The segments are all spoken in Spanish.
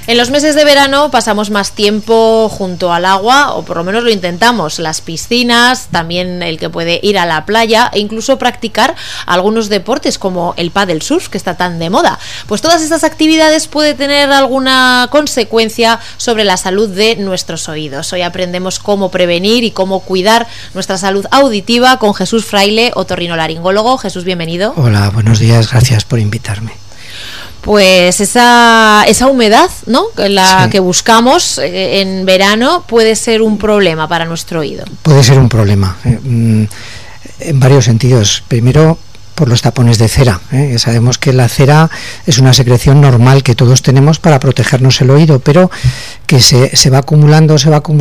En los meses de verano pasamos más tiempo junto al agua, o por lo menos lo intentamos, las piscinas, también el que puede ir a la playa e incluso practicar algunos deportes como el paddle surf, que está tan de moda. Pues todas estas actividades pueden tener alguna consecuencia sobre la salud de nuestros oídos. Hoy aprendemos cómo prevenir y cómo cuidar nuestra salud auditiva con Jesús Fraile, otorrinolaringólogo. Jesús, bienvenido. Hola, buenos días, gracias por invitarme. Pues esa humedad, ¿no?, Sí. que buscamos en verano puede ser un problema para nuestro oído. Puede ser un problema en varios sentidos. Primero, por los tapones de cera. Sabemos que la cera es una secreción normal que todos tenemos para protegernos el oído, pero que se va acumulando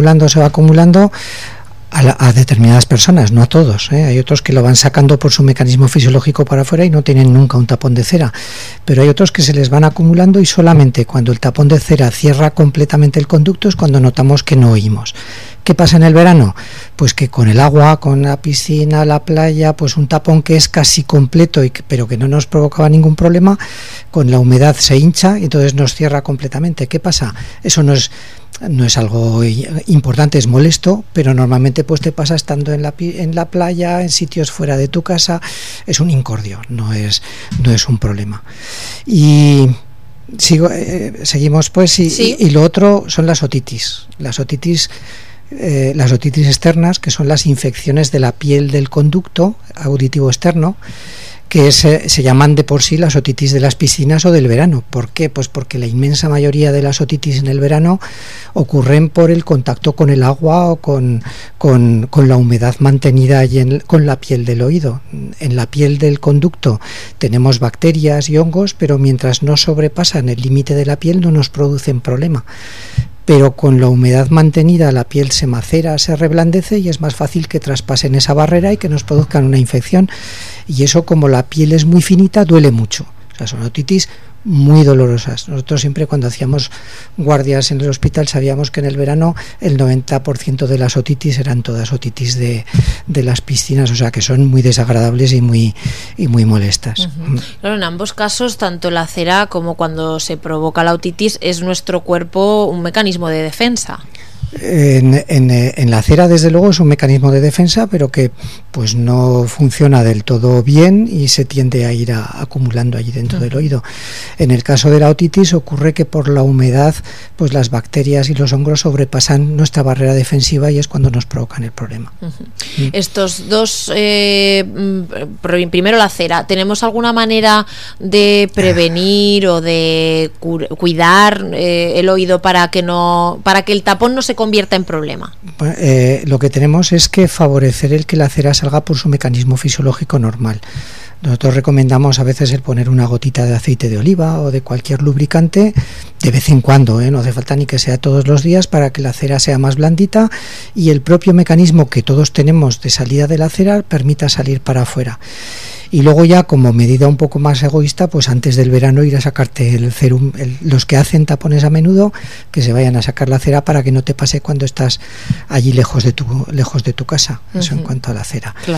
a determinadas personas, no a todos. Hay otros que lo van sacando por su mecanismo fisiológico para afuera y no tienen nunca un tapón de cera, pero hay otros que se les van acumulando y solamente cuando el tapón de cera cierra completamente el conducto es cuando notamos que no oímos. ¿Qué pasa en el verano? Pues que con el agua, con la piscina, la playa, pues un tapón que es casi completo pero que no nos provocaba ningún problema, con la humedad se hincha y entonces nos cierra completamente. ¿Qué pasa? Eso no es algo importante, es molesto, pero normalmente pues te pasa estando en la playa, en sitios fuera de tu casa. Es un incordio, no es un problema. Y seguimos pues Sí. y lo otro son las otitis. Las otitis externas, que son las infecciones de la piel del conducto auditivo externo, que se llaman de por sí las otitis de las piscinas o del verano. ¿Por qué? Pues porque la inmensa mayoría de las otitis en el verano ocurren por el contacto con el agua o con la humedad mantenida con la piel del oído. En la piel del conducto tenemos bacterias y hongos, pero mientras no sobrepasan el límite de la piel no nos producen problema. Pero con la humedad mantenida la piel se macera, se reblandece y es más fácil que traspasen esa barrera y que nos produzcan una infección. Y eso, como la piel es muy finita, duele mucho. O sea, son otitis muy dolorosas. Nosotros siempre cuando hacíamos guardias en el hospital sabíamos que en el verano el 90% de las otitis eran todas otitis de las piscinas, o sea que son muy desagradables y muy molestas. Uh-huh. Claro, en ambos casos, tanto la cera como cuando se provoca la otitis, es nuestro cuerpo un mecanismo de defensa. En la cera, desde luego, es un mecanismo de defensa, pero que pues no funciona del todo bien y se tiende a ir acumulando allí dentro del oído. En el caso de la otitis ocurre que por la humedad pues las bacterias y los hongos sobrepasan nuestra barrera defensiva y es cuando nos provocan el problema. Estos dos, primero la cera, ¿tenemos alguna manera de prevenir o de cuidar el oído para que el tapón no se convierta en problema? Lo que tenemos es que favorecer el que la cera salga por su mecanismo fisiológico normal. Nosotros recomendamos a veces el poner una gotita de aceite de oliva o de cualquier lubricante de vez en cuando, no hace falta ni que sea todos los días, para que la cera sea más blandita y el propio mecanismo que todos tenemos de salida de la cera permita salir para afuera. Y luego ya, como medida un poco más egoísta, pues antes del verano ir a sacarte el cerum. Los que hacen tapones a menudo, que se vayan a sacar la cera para que no te pase cuando estás allí lejos de tu casa. Eso en cuanto a la cera. Claro.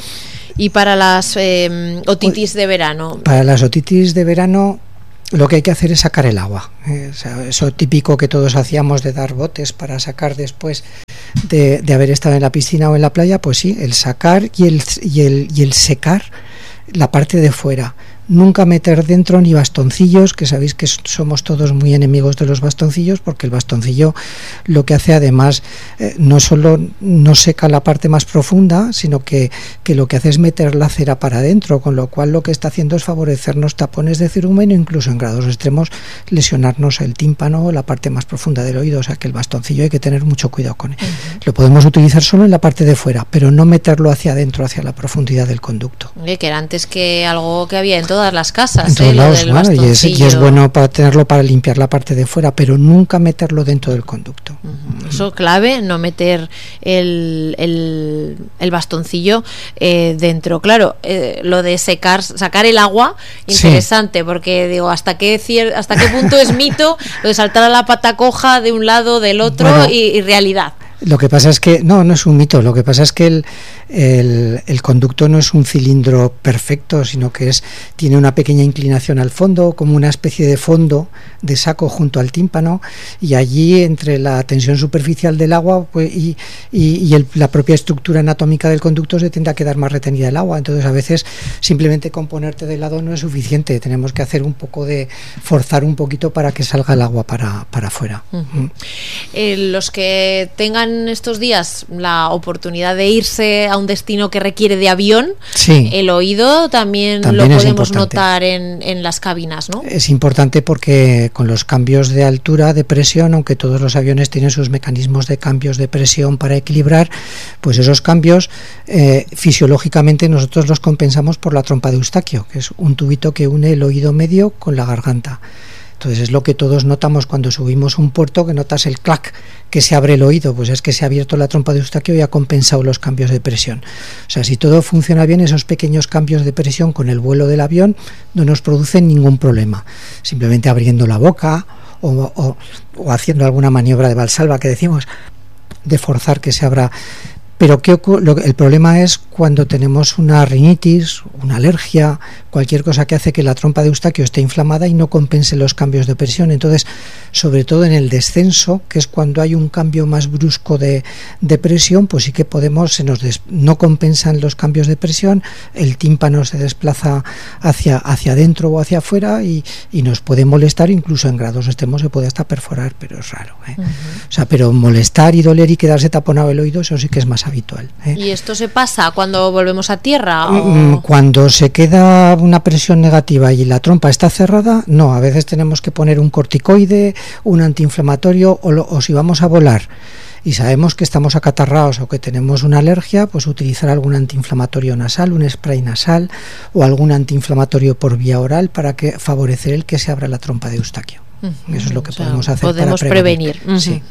¿Y para las otitis de verano? Para las otitis de verano lo que hay que hacer es sacar el agua. O sea, eso típico que todos hacíamos de dar botes para sacar después de haber estado en la piscina o en la playa, pues sí, el sacar y el secar la parte de fuera. Nunca meter dentro ni bastoncillos, que sabéis que somos todos muy enemigos de los bastoncillos, porque el bastoncillo lo que hace además no solo no seca la parte más profunda, sino que lo que hace es meter la cera para adentro, con lo cual lo que está haciendo es favorecernos tapones de cerumen o incluso en grados extremos lesionarnos el tímpano o la parte más profunda del oído. O sea que el bastoncillo hay que tener mucho cuidado con él. Lo podemos utilizar solo en la parte de fuera, pero no meterlo hacia adentro, hacia la profundidad del conducto. Que era antes que algo que había en todas las casas, en todos lados, claro, y es bueno para tenerlo para limpiar la parte de fuera, pero nunca meterlo dentro del conducto. Eso clave, no meter el bastoncillo dentro. Claro, lo de sacar el agua, interesante, sí. Porque digo, hasta qué punto es mito lo de saltar a la pata coja de un lado, del otro, bueno, y realidad. Lo que pasa es que, no es un mito, lo que pasa es que el conducto no es un cilindro perfecto, sino que tiene una pequeña inclinación al fondo, como una especie de fondo de saco junto al tímpano, y allí entre la tensión superficial del agua pues, y la propia estructura anatómica del conducto se tiende a quedar más retenida el agua. Entonces a veces simplemente con ponerte de lado no es suficiente, tenemos que hacer un poco de forzar un poquito para que salga el agua para afuera. Los que tengan estos días la oportunidad de irse a un destino que requiere de avión, sí, el oído también lo podemos notar en las cabinas, ¿no? Es importante porque con los cambios de altura, de presión, aunque todos los aviones tienen sus mecanismos de cambios de presión para equilibrar, pues esos cambios fisiológicamente nosotros los compensamos por la trompa de Eustaquio, que es un tubito que une el oído medio con la garganta. Entonces es lo que todos notamos cuando subimos un puerto, que notas el clac, que se abre el oído, pues es que se ha abierto la trompa de Eustaquio y ha compensado los cambios de presión. O sea, si todo funciona bien, esos pequeños cambios de presión con el vuelo del avión no nos producen ningún problema. Simplemente abriendo la boca o haciendo alguna maniobra de Valsalva que decimos, de forzar que se abra. Pero el problema es cuando tenemos una rinitis, una alergia, cualquier cosa que hace que la trompa de Eustaquio esté inflamada y no compense los cambios de presión. Entonces, sobre todo en el descenso, que es cuando hay un cambio más brusco de presión, pues sí que no compensan los cambios de presión, el tímpano se desplaza hacia adentro o hacia afuera y nos puede molestar, incluso en grados extremos se puede hasta perforar, pero es raro. O sea, pero molestar y doler y quedarse taponado el oído, eso sí que es más habitual. ¿Y esto se pasa cuando volvemos a tierra? Cuando se queda una presión negativa y la trompa está cerrada, no, a veces tenemos que poner un corticoide, un antiinflamatorio o si vamos a volar y sabemos que estamos acatarrados o que tenemos una alergia, pues utilizar algún antiinflamatorio nasal, un spray nasal o algún antiinflamatorio por vía oral para favorecer el que se abra la trompa de Eustaquio. Eso es lo que podemos hacer. Podemos para prevenir. Sí.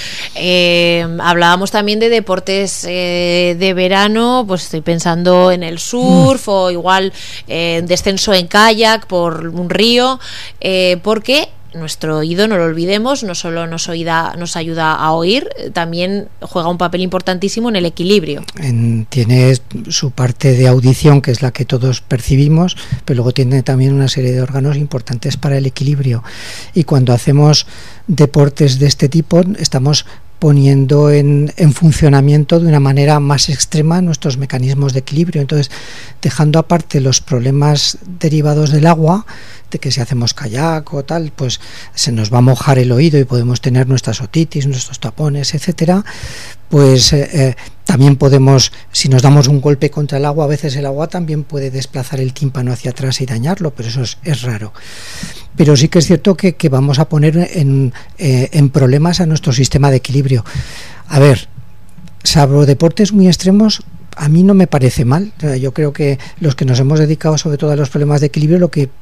Hablábamos también de deportes de verano, pues estoy pensando en el surf o igual descenso en kayak por un río, porque nuestro oído, no lo olvidemos, no solo nos ayuda a oír, también juega un papel importantísimo en el equilibrio. Tiene su parte de audición, que es la que todos percibimos, pero luego tiene también una serie de órganos importantes para el equilibrio. Y cuando hacemos deportes de este tipo, estamos poniendo en funcionamiento de una manera más extrema nuestros mecanismos de equilibrio. Entonces, dejando aparte los problemas derivados del agua, de que si hacemos kayak o tal, pues se nos va a mojar el oído y podemos tener nuestras otitis, nuestros tapones, etcétera, pues también podemos, si nos damos un golpe contra el agua, a veces el agua también puede desplazar el tímpano hacia atrás y dañarlo, pero eso es raro. Pero sí que es cierto que vamos a poner en problemas a nuestro sistema de equilibrio. A ver, salvo deportes muy extremos, a mí no me parece mal. Yo creo que los que nos hemos dedicado sobre todo a los problemas de equilibrio, lo que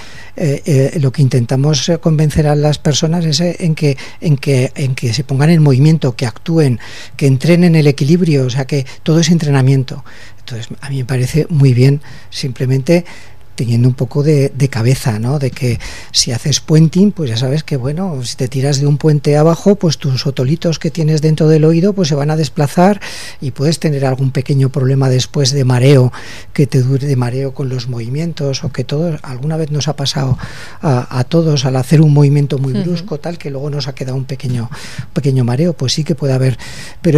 intentamos convencer a las personas es en que se pongan en movimiento, que actúen, que entrenen el equilibrio, o sea, que todo es entrenamiento. Entonces, a mí me parece muy bien, simplemente teniendo un poco de cabeza, ¿no? De que si haces puenting, pues ya sabes que, bueno, si te tiras de un puente abajo, pues tus otolitos que tienes dentro del oído pues se van a desplazar y puedes tener algún pequeño problema después de mareo, que te dure de mareo con los movimientos, o que alguna vez nos ha pasado a todos al hacer un movimiento muy brusco, tal, que luego nos ha quedado un pequeño mareo, pues sí que puede haber, pero